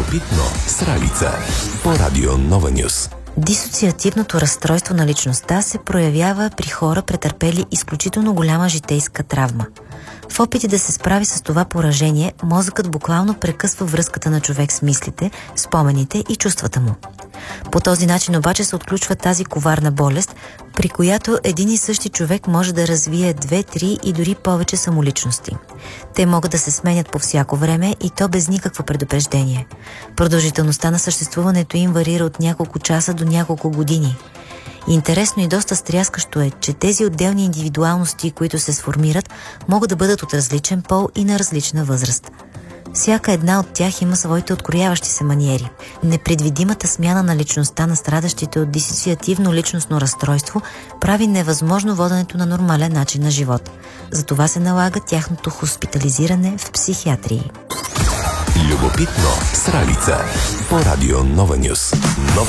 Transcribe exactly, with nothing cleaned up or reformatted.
Любопитно с Ралица по Радио Нова Нюз. Дисоциативното разстройство на личността се проявява при хора, претърпели изключително голяма житейска травма. В опити да се справи с това поражение, мозъкът буквално прекъсва връзката на човек с мислите, спомените и чувствата му. По този начин обаче се отключва тази коварна болест, при която един и същи човек може да развие две, три и дори повече самоличности. Те могат да се сменят по всяко време и то без никакво предупреждение. Продължителността на съществуването им варира от няколко часа до няколко години. Интересно и доста стряскащо е, че тези отделни индивидуалности, които се сформират, могат да бъдат от различен пол и на различна възраст. Всяка една от тях има своите открояващи се маниери. Непредвидимата смяна на личността на страдащите от дисоциативно личностно разстройство прави невъзможно воденето на нормален начин на живот. Затова се налага тяхното хоспитализиране в психиатрии. Любопитно с Ралица по Радио Нова Нюз. Нова